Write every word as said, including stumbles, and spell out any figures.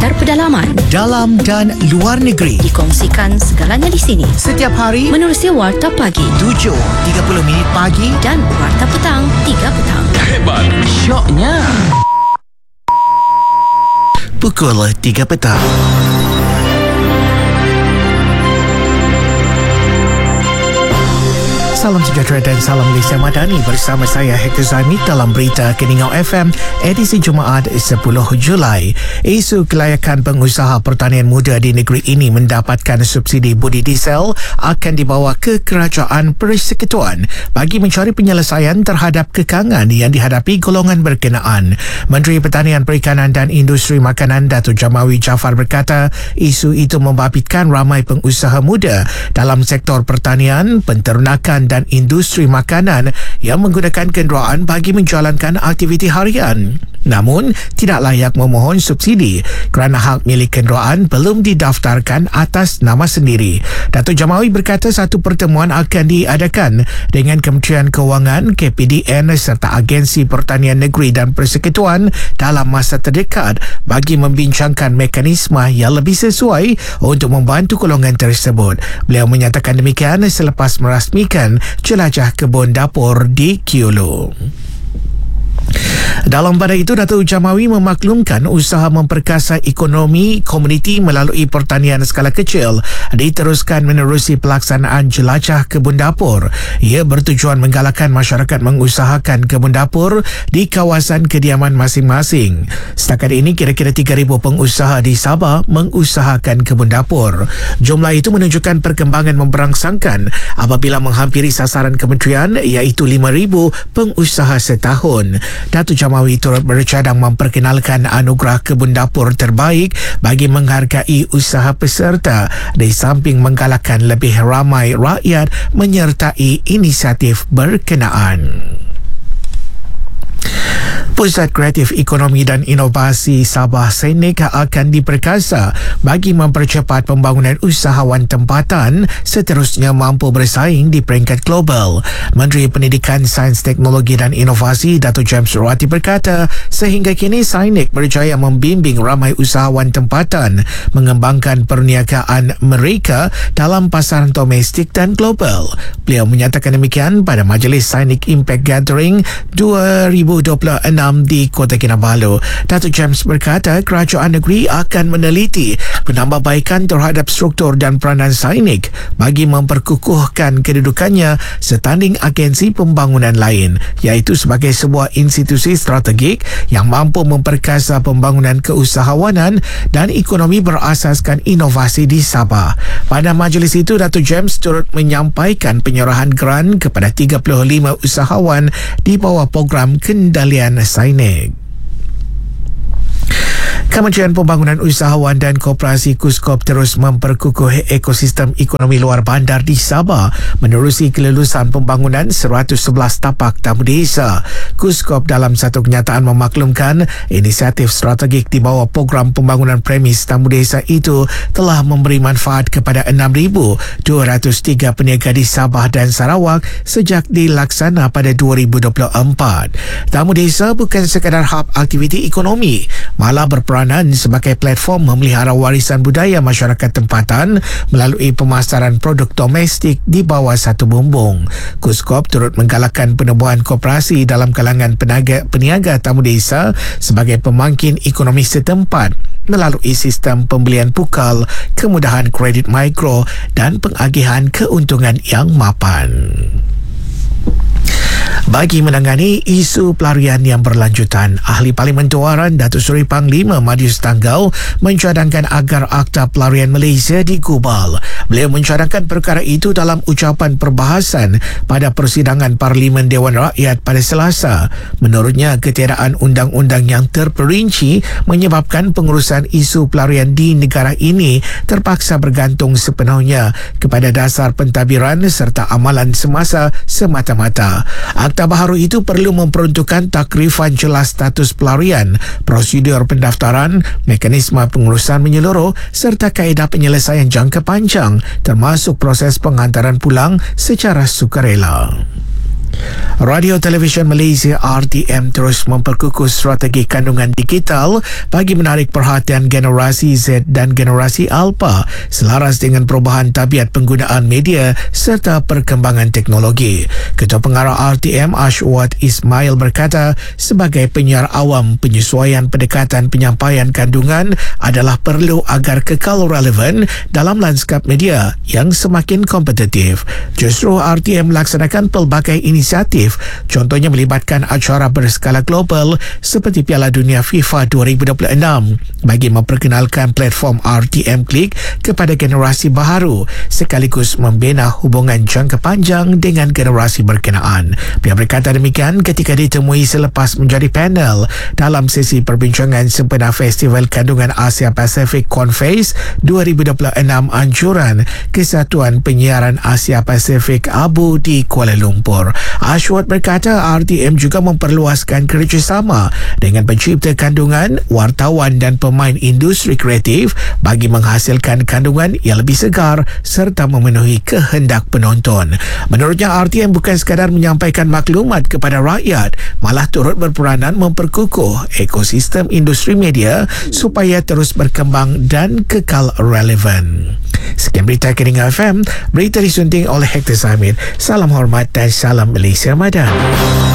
latar pedalaman, dalam dan luar negeri. dikongsikan segalanya di sini. Setiap hari Menerusi Warta Pagi tujuh tiga puluh minit pagi dan Warta Petang tiga petang. Hebat, syoknya. pukul tiga petang. Salam sejahtera dan salam Malaysia Madani bersama saya Hector Zaimit dalam berita Keningau F M edisi Jumaat sepuluh Julai. Isu kelayakan pengusaha pertanian muda di negeri ini mendapatkan subsidi budi diesel akan dibawa ke Kerajaan Persekutuan bagi mencari penyelesaian terhadap kekangan yang dihadapi golongan berkenaan. Menteri Pertanian Perikanan dan Industri Makanan Datuk Jamawi Jaafar berkata isu itu membabitkan ramai pengusaha muda dalam sektor pertanian, penternakan dan industri makanan yang menggunakan kenderaan bagi menjalankan aktiviti harian. Namun, tidak layak memohon subsidi kerana hak milik kenderaan belum didaftarkan atas nama sendiri. Datuk Jamawi berkata satu pertemuan akan diadakan dengan Kementerian Kewangan, K P D N serta Agensi Pertanian Negeri dan Persekutuan dalam masa terdekat bagi membincangkan mekanisme yang lebih sesuai untuk membantu golongan tersebut. Beliau menyatakan demikian selepas merasmikan jelajah kebun dapur di Kiulu. Dalam pada itu, Datuk Jamawi memaklumkan usaha memperkasa ekonomi komuniti melalui pertanian skala kecil diteruskan menerusi pelaksanaan jelajah kebun dapur. Ia bertujuan menggalakkan masyarakat mengusahakan kebun dapur di kawasan kediaman masing-masing. Setakat ini, kira-kira tiga ribu pengusaha di Sabah mengusahakan kebun dapur. Jumlah itu menunjukkan perkembangan memberangsangkan apabila menghampiri sasaran kementerian iaitu lima ribu pengusaha setahun. Datuk Jamawi turut bercadang memperkenalkan anugerah kebun dapur terbaik bagi menghargai usaha peserta di samping menggalakkan lebih ramai rakyat menyertai inisiatif berkenaan. Pusat Kreatif Ekonomi dan Inovasi Sabah Sainik akan diperkasa bagi mempercepat pembangunan usahawan tempatan seterusnya mampu bersaing di peringkat global. Menteri Pendidikan, Sains, Teknologi dan Inovasi Datuk James Surati berkata sehingga kini Sainik berjaya membimbing ramai usahawan tempatan mengembangkan perniagaan mereka dalam pasaran domestik dan global. Beliau menyatakan demikian pada Majlis Sainik Impact Gathering dua ribu dua puluh enam di Kota Kinabalu. Datuk James berkata kerajaan negeri akan meneliti penambahbaikan terhadap struktur dan peranan Sainik bagi memperkukuhkan kedudukannya setanding agensi pembangunan lain, iaitu sebagai sebuah institusi strategik yang mampu memperkasa pembangunan keusahawanan dan ekonomi berasaskan inovasi di Sabah. Pada majlis itu, Datuk James turut menyampaikan penyerahan geran kepada tiga puluh lima usahawan di bawah program kendalian Sainik. Kementerian Pembangunan Usahawan dan Koperasi KUSKOP terus memperkukuh ekosistem ekonomi luar bandar di Sabah menerusi kelulusan pembangunan seratus sebelas tapak tamu desa. KUSKOP dalam satu kenyataan memaklumkan inisiatif strategik di bawah program pembangunan premis tamu desa itu telah memberi manfaat kepada enam ribu dua ratus tiga peniaga di Sabah dan Sarawak sejak dilaksana pada dua ribu dua puluh empat. Tamu desa bukan sekadar hub aktiviti ekonomi, malah berperan sebagai platform memelihara warisan budaya masyarakat tempatan melalui pemasaran produk domestik di bawah satu bumbung. KUSKOP turut menggalakkan penubuhan koperasi dalam kalangan peniaga, peniaga tamu desa sebagai pemangkin ekonomi setempat melalui sistem pembelian pukal, kemudahan kredit mikro dan pengagihan keuntungan yang mapan. Bagi menangani isu pelarian yang berlanjutan, Ahli Parlimen Tuaran Datuk Seri Panglima Madius Tanggau mencadangkan agar Akta Pelarian Malaysia digubal. Beliau mencadangkan perkara itu dalam ucapan perbahasan pada persidangan Parlimen Dewan Rakyat pada Selasa. Menurutnya, ketiadaan undang-undang yang terperinci menyebabkan pengurusan isu pelarian di negara ini terpaksa bergantung sepenuhnya kepada dasar pentadbiran serta amalan semasa semata-mata. Akta baharu itu perlu memperuntukkan takrifan jelas status pelarian, prosedur pendaftaran, mekanisme pengurusan menyeluruh serta kaedah penyelesaian jangka panjang termasuk proses penghantaran pulang secara sukarela. Radio Television Malaysia R T M terus memperkukuh strategi kandungan digital bagi menarik perhatian generasi Z dan generasi Alpha selaras dengan perubahan tabiat penggunaan media serta perkembangan teknologi. Ketua Pengarah R T M Ashwat Ismail berkata, sebagai penyiar awam, penyesuaian pendekatan penyampaian kandungan adalah perlu agar kekal relevan dalam lanskap media yang semakin kompetitif. Justru R T M melaksanakan pelbagai inisiatif, contohnya melibatkan acara berskala global seperti Piala Dunia FIFA dua ribu dua puluh enam bagi memperkenalkan platform R T M Click kepada generasi baharu sekaligus membina hubungan jangka panjang dengan generasi berkenaan. Beliau berkata demikian ketika ditemui selepas menjadi panel dalam sesi perbincangan sempena Festival Kandungan Asia Pasifik Conface dua ribu dua puluh enam anjuran Kesatuan Penyiaran Asia Pasifik A B U di Kuala Lumpur. Ashwat berkata R T M juga memperluaskan kerjasama dengan pencipta kandungan, wartawan dan pemain industri kreatif bagi menghasilkan kandungan yang lebih segar serta memenuhi kehendak penonton. Menurutnya R T M bukan sekadar menyampaikan maklumat kepada rakyat, malah turut berperanan memperkukuh ekosistem industri media supaya terus berkembang dan kekal relevan. Sekian berita Keningan F M, berita disunting oleh Hector Zamir. Salam hormat dan salam Malaysia Madani.